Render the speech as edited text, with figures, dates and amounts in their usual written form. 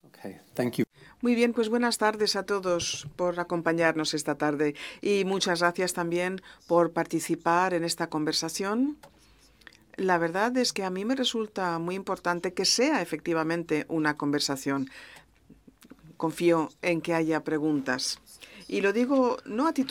Okay, thank you. Muy bien, pues buenas tardes a todos por acompañarnos esta tarde y muchas gracias también por participar en esta conversación. La verdad es que a mí me resulta muy importante que sea efectivamente una conversación. Confío en que haya preguntas. Y lo digo no a título